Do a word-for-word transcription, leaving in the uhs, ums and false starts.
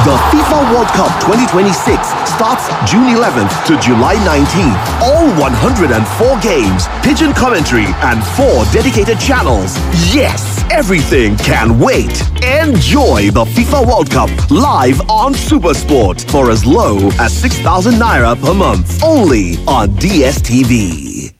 The FIFA World Cup twenty twenty-six starts June eleventh to July nineteenth. All one hundred four games, pigeon commentary, and four dedicated channels. Yes, everything can wait. Enjoy the FIFA World Cup live on SuperSport for as low as six thousand naira per month. Only on D S T V.